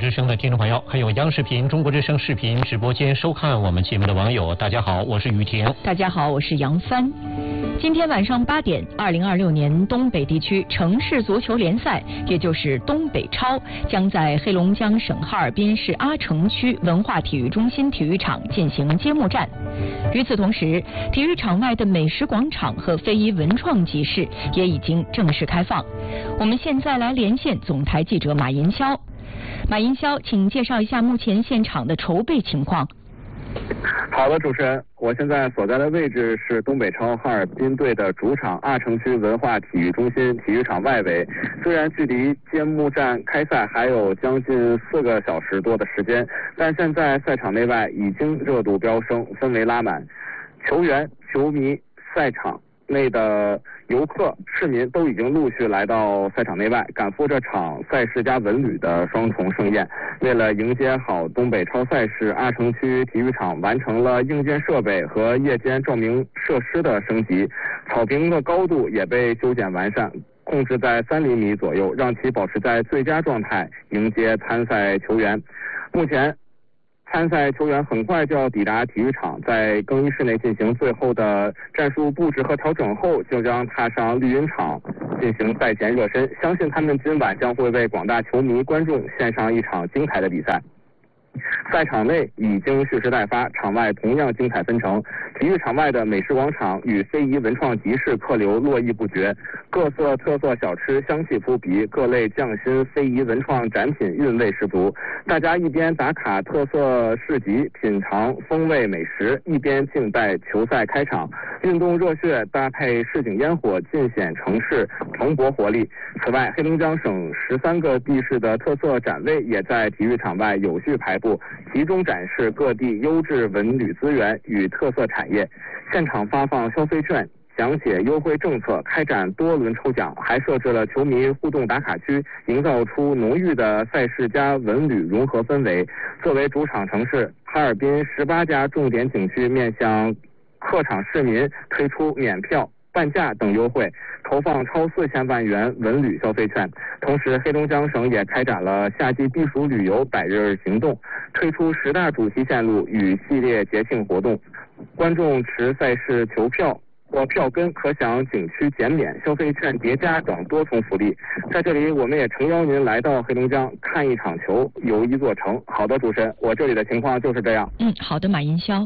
之声的听众朋友，还有央视频、中国之声视频直播间收看我们节目的网友，大家好，我是雨婷。 大家好，我是杨帆。今天晚上8点，2026年东北地区城市足球联赛，也就是东北超，将在黑龙江省哈尔滨市阿城区文化体育中心体育场进行揭幕战。与此同时，体育场外的美食广场和非遗文创集市也已经正式开放。我们现在来连线总台记者马银霄。马银霄，请介绍一下目前现场的筹备情况。 好的，主持人，我现在所在的位置是东北超哈尔滨队的主场阿城区文化体育中心体育场外围。虽然距离揭幕战开赛还有将近4个小时多的时间，但现在赛场内外已经热度飙升，氛围拉满，球员、球迷、赛场内的游客、市民都已经陆续来到赛场内外，赶赴这场赛事加文旅的双重盛宴。为了迎接好东北超赛事，阿城区体育场完成了硬件设备和夜间照明设施的升级，草坪的高度也被修剪完善，控制在3厘米左右，让其保持在最佳状态迎接参赛球员。目前参赛球员很快就要抵达体育场，在更衣室内进行最后的战术布置和调整后，就将踏上绿茵场进行赛前热身。相信他们今晚将会为广大球迷观众献上一场精彩的比赛。赛场内已经蓄势待发，场外同样精彩纷呈。体育场外的美食广场与非遗文创集市客流络绎不绝，各色特色小吃香气扑鼻，各类匠心非遗文创展品韵味十足。大家一边打卡特色市集，品尝风味美食，一边静待球赛开场。运动热血搭配市井烟火，尽显城市蓬勃活力。此外，黑龙江省13个地市的特色展位也在体育场外有序排布，集中展示各地优质文旅资源与特色产业。现场发放消费券，讲解优惠政策，开展多轮抽奖，还设置了球迷互动打卡区，营造出浓郁的赛事加文旅融合氛围。作为主场城市，哈尔滨18家重点景区面向客场市民推出免票、半价等优惠，投放超4000万元文旅消费券。同时，黑龙江省也开展了夏季避暑旅游100日行动，推出10大主题线路与系列节庆活动。观众持赛事球票或票根可享景区减免、消费券叠加等多重福利。在这里，我们也诚邀您来到黑龙江看一场球，游一座城。好的，主持人，我这里的情况就是这样。 好的，马银霄。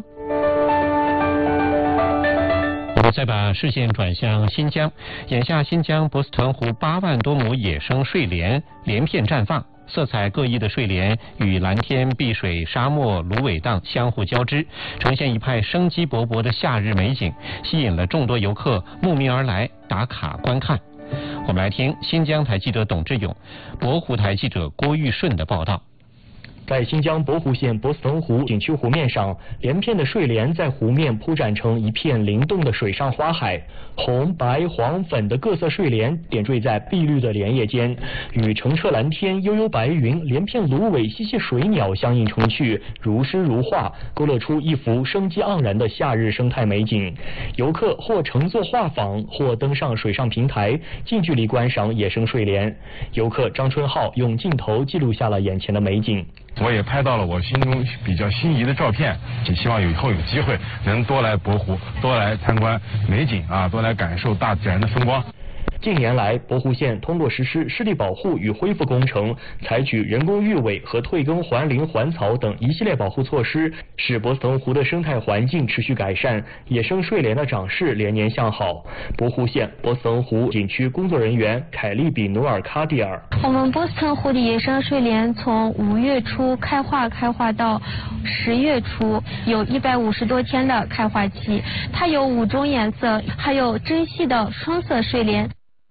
我们再把视线转向新疆，眼下新疆博斯屯湖8万多亩野生睡莲连片绽放，色彩各异的睡莲与蓝天、碧水、沙漠、芦苇荡相互交织，呈现一派生机勃勃的夏日美景，吸引了众多游客慕名而来打卡观看。我们来听新疆台记者董志勇、博湖台记者郭玉顺的报道。 在新疆博湖县博斯屯湖景区湖面上，连片的睡莲在湖面铺展成一片灵动的水上花海，红、白、黄、粉的各色睡莲点缀在碧绿的莲叶间，与澄澈蓝天、悠悠白云、连片芦苇、嬉戏水鸟相映成趣，如诗如画，勾勒出一幅生机盎然的夏日生态美景。游客或乘坐画舫，或登上水上平台，近距离观赏野生睡莲。游客张春浩用镜头记录下了眼前的美景。 我也拍到了我心中比较心仪的照片，也希望以后有机会能多来博湖，多来参观美景啊，多来感受大自然的风光。 近年来，博湖县通过实施湿地保护与恢复工程，采取人工育尾和退耕还林还草等一系列保护措施，使博斯屯湖的生态环境持续改善，野生睡莲的长势连年向好。博湖县博斯屯湖景区工作人员凯利比努尔卡蒂尔： 我们博斯屯湖的野生睡莲从5月初开花到10月初，有150多天的开花期，它有5种颜色，还有珍稀的双色睡莲。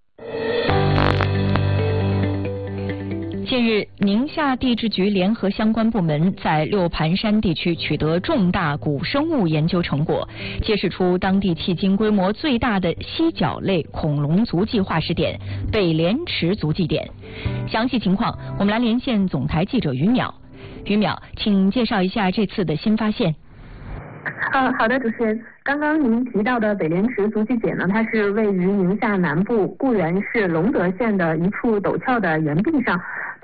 近日，宁夏地质局联合相关部门在六盘山地区取得重大古生物研究成果，揭示出当地迄今规模最大的犀角类恐龙足迹化石点——北莲池足迹点。详细情况，我们来连线总台记者于淼。于淼，请介绍一下这次的新发现。 好的，主持人。刚刚您提到的北莲池足迹点呢，它是位于宁夏南部固原市隆德县的一处陡峭的岩壁上，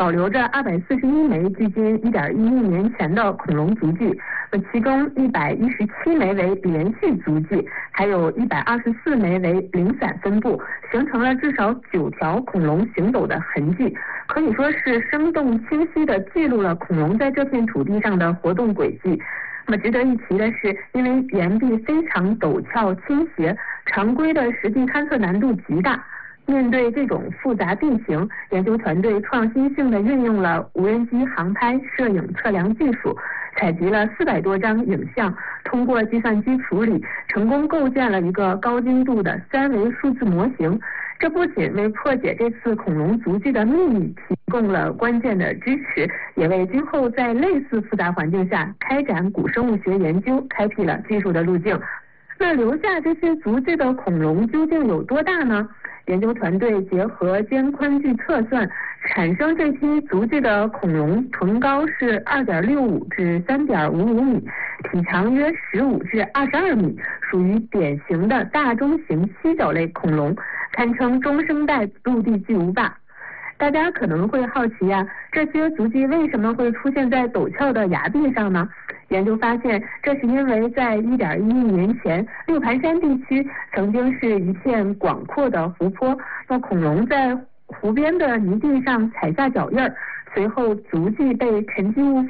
保留着241枚距今1.1亿年前的恐龙足迹，其中117枚为连续足迹，还有124枚为零散分布，形成了至少9条恐龙行走的痕迹，可以说是生动清晰地记录了恐龙在这片土地上的活动轨迹。那么值得一提的是，因为岩壁非常陡峭倾斜，常规的实地勘测难度极大。面对这种复杂地形，研究团队创新性地运用了无人机航拍、摄影测量技术，采集了400多张影像，通过计算机处理，成功构建了一个高精度的3维数字模型。这不仅为破解这次恐龙足迹的秘密提供了关键的支持，也为今后在类似复杂环境下开展古生物学研究开辟了技术的路径。那留下这些足迹的恐龙究竟有多大呢？研究团队结合肩宽距测算，产生这批足迹的恐龙臀高是2.65至3.55米，体长约15至22米，属于典型的大中型犀角类恐龙，堪称中生代陆地巨无霸。大家可能会好奇呀，这些足迹为什么会出现在陡峭的崖壁上呢？研究发现，这是因为在1.1亿年前，六盘山地区曾经是一片广阔的湖泊，那恐龙在湖边的泥地上踩下脚印儿，随后足迹被沉积物